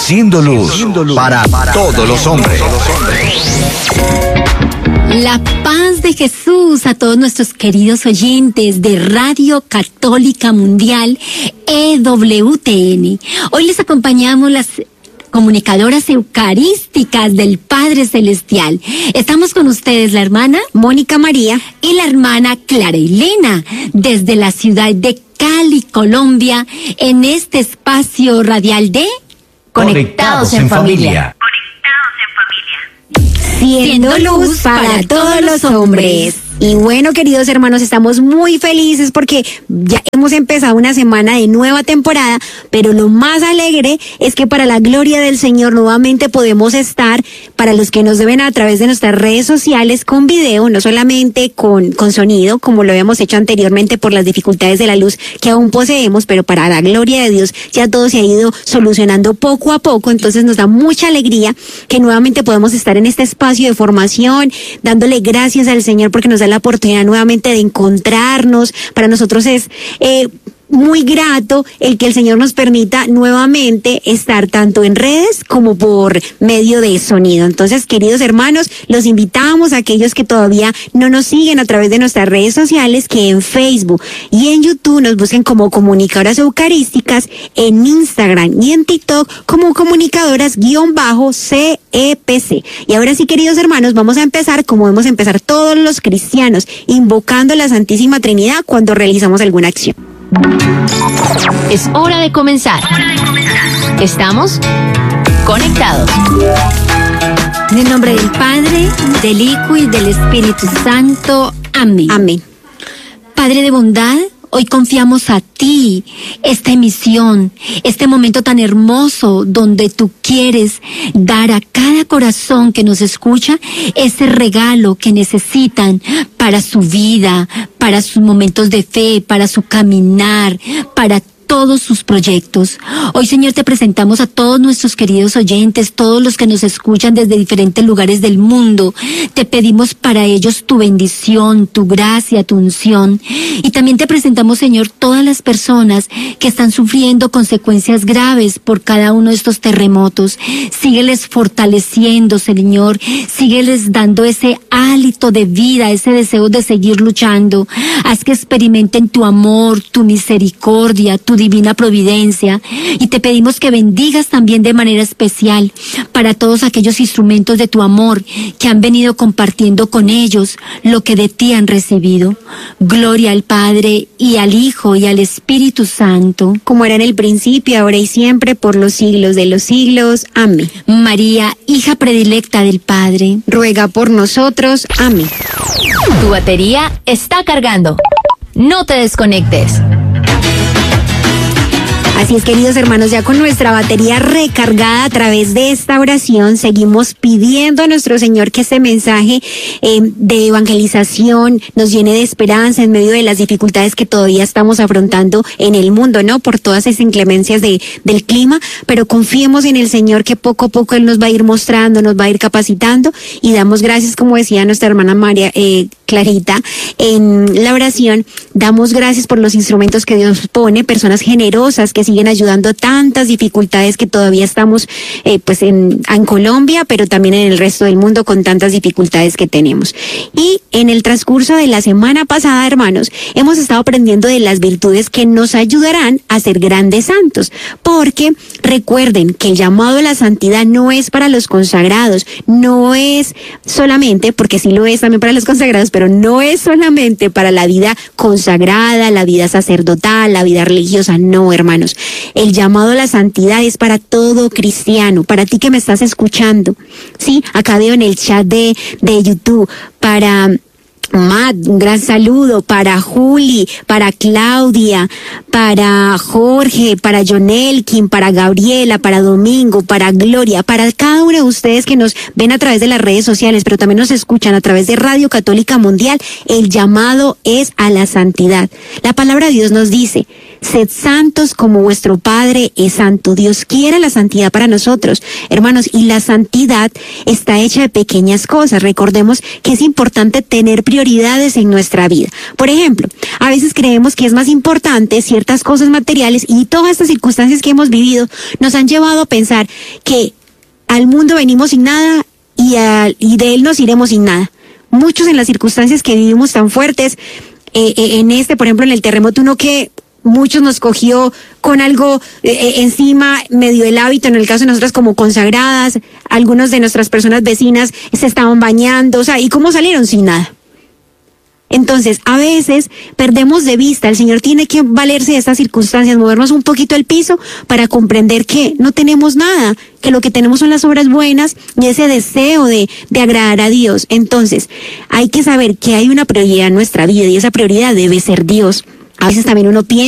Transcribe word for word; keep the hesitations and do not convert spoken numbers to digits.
Haciendo luz para todos los hombres. La paz de Jesús a todos nuestros queridos oyentes de Radio Católica Mundial E W T N. Hoy les acompañamos las comunicadoras eucarísticas del Padre Celestial. Estamos con ustedes la hermana Mónica María y la hermana Clara Elena desde la ciudad de Cali, Colombia, en este espacio radial de Conectados en Familia. Siendo luz para todos los hombres. Y bueno, queridos hermanos, estamos muy felices porque ya hemos empezado una semana de nueva temporada, pero lo más alegre es que para la gloria del Señor nuevamente podemos estar, para los que nos ven a través de nuestras redes sociales, con video, no solamente con, con sonido, como lo habíamos hecho anteriormente por las dificultades de la luz que aún poseemos, pero para la gloria de Dios ya todo se ha ido solucionando poco a poco. Entonces nos da mucha alegría que nuevamente podamos estar en este espacio de formación, dándole gracias al Señor porque nos da la oportunidad nuevamente de encontrarnos. Para nosotros es eh, muy grato el que el Señor nos permita nuevamente estar tanto en redes como por medio de sonido. Entonces, queridos hermanos, los invitamos a aquellos que todavía no nos siguen a través de nuestras redes sociales, que en Facebook y en YouTube nos busquen como Comunicadoras Eucarísticas, en Instagram y en TikTok como Comunicadoras-C E P C. Y ahora sí, queridos hermanos, vamos a empezar como debemos empezar todos los cristianos, invocando la Santísima Trinidad cuando realizamos alguna acción. Es hora de comenzar. Estamos conectados. En el nombre del Padre, del Hijo y del Espíritu Santo. Amén. Amén. Padre de bondad, hoy confiamos a ti esta emisión, este momento tan hermoso donde tú quieres dar a cada corazón que nos escucha ese regalo que necesitan para su vida, para sus momentos de fe, para su caminar, para todos sus proyectos. Hoy, Señor, te presentamos a todos nuestros queridos oyentes, todos los que nos escuchan desde diferentes lugares del mundo. Te pedimos para ellos tu bendición, tu gracia, tu unción. Y también te presentamos, Señor, todas las personas que están sufriendo consecuencias graves por cada uno de estos terremotos. Sígueles fortaleciendo, Señor. Sígueles dando ese hálito de vida, ese deseo de seguir luchando. Haz que experimenten tu amor, tu misericordia, tu divina providencia, y te pedimos que bendigas también de manera especial para todos aquellos instrumentos de tu amor que han venido compartiendo con ellos lo que de ti han recibido. Gloria al Padre y al Hijo y al Espíritu Santo, como era en el principio, ahora y siempre, por los siglos de los siglos. Amén. María, hija predilecta del Padre, ruega por nosotros. Amén. Tu batería está cargando. No te desconectes. Así es, queridos hermanos, ya con nuestra batería recargada a través de esta oración, seguimos pidiendo a nuestro Señor que este mensaje eh, de evangelización nos llene de esperanza en medio de las dificultades que todavía estamos afrontando en el mundo, ¿no? Por todas esas inclemencias de, del clima, pero confiemos en el Señor que poco a poco Él nos va a ir mostrando, nos va a ir capacitando, y damos gracias, como decía nuestra hermana María eh, Clarita, en la oración, damos gracias por los instrumentos que Dios pone, personas generosas que siguen ayudando a tantas dificultades que todavía estamos eh, pues en, en Colombia, pero también en el resto del mundo con tantas dificultades que tenemos. Y en el transcurso de la semana pasada, hermanos, hemos estado aprendiendo de las virtudes que nos ayudarán a ser grandes santos, porque recuerden que el llamado a la santidad no es para los consagrados, no es solamente, porque sí lo es también para los consagrados, pero no es solamente para la vida consagrada, la vida sacerdotal, la vida religiosa, no, hermanos. El llamado a la santidad es para todo cristiano, para ti que me estás escuchando, ¿sí? Acá veo en el chat de, de YouTube, para Matt, un gran saludo, para Juli, para Claudia, para Jorge, para Jonelkin, para Gabriela, para Domingo, para Gloria, para cada uno de ustedes que nos ven a través de las redes sociales, pero también nos escuchan a través de Radio Católica Mundial. El llamado es a la santidad. La palabra de Dios nos dice: Sed santos como vuestro Padre es santo. Dios quiere la santidad para nosotros, hermanos, y la santidad está hecha de pequeñas cosas. Recordemos que es importante tener prioridades en nuestra vida. Por ejemplo, a veces creemos que es más importante ciertas cosas materiales, y todas estas circunstancias que hemos vivido nos han llevado a pensar que al mundo venimos sin nada y, a, y de él nos iremos sin nada. Muchos en las circunstancias que vivimos tan fuertes, eh, eh, en este, por ejemplo, en el terremoto, uno que muchos nos cogió con algo eh, encima, medio el hábito, en el caso de nosotras como consagradas, algunos de nuestras personas vecinas se estaban bañando, o sea, ¿y cómo salieron sin nada? Entonces, a veces perdemos de vista, el Señor tiene que valerse de estas circunstancias, movernos un poquito el piso para comprender que no tenemos nada, que lo que tenemos son las obras buenas y ese deseo de, de agradar a Dios. Entonces, hay que saber que hay una prioridad en nuestra vida y esa prioridad debe ser Dios. A veces también uno piensa